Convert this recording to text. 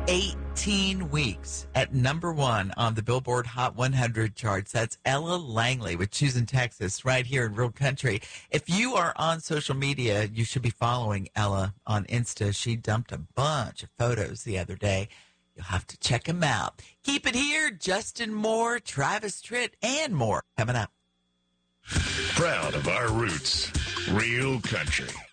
18 weeks at number one on the Billboard Hot 100 charts. That's Ella Langley with Choosing Texas right here in Real Country. If you are on social media, you should be following Ella on Insta. She dumped a bunch of photos the other day. You'll have to check them out. Keep it here. Justin Moore, Travis Tritt, and more coming up. Proud of our roots. Real Country.